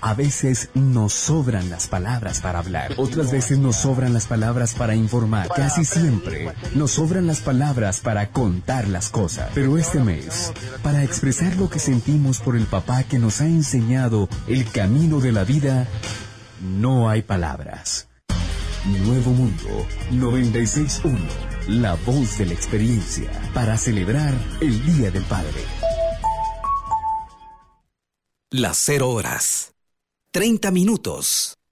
A veces nos sobran las palabras para hablar. Otras veces nos sobran las palabras para informar. Casi siempre nos sobran las palabras para contar las cosas. Pero este mes, para expresar lo que sentimos por el papá que nos ha enseñado el camino de la vida, no hay palabras. Nuevo Mundo 96.1, la voz de la experiencia, para celebrar el Día del Padre. Las 0 horas, 30 minutos.